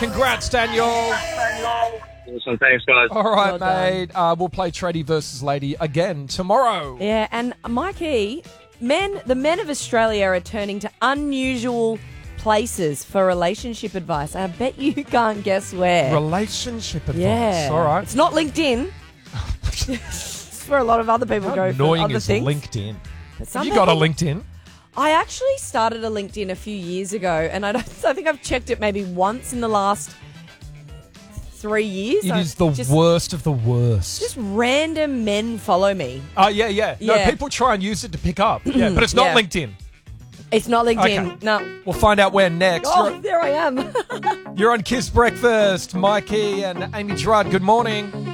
Congrats, Daniel. Awesome. Thanks, guys. All right, Well done. mate. We'll play Tradie versus Lady again tomorrow. Yeah, and Mikey, the men of Australia are turning to unusual places for relationship advice. I bet you can't guess where. Relationship advice. Yeah. All right. It's not LinkedIn. It's where a lot of other people How go for annoying other is things. LinkedIn? But Have some you got a people- LinkedIn? I actually started a LinkedIn a few years ago, and I think I've checked it maybe once in the last 3 years. It is the just, worst of the worst. Just random men follow me. Yeah. No, Yeah. people try and use it to pick up. Yeah, but it's not Yeah. LinkedIn. It's not LinkedIn. Okay. No. We'll find out where next. Oh, there I am. You're on Kiss Breakfast. Mikey and Amy Gerard, good morning.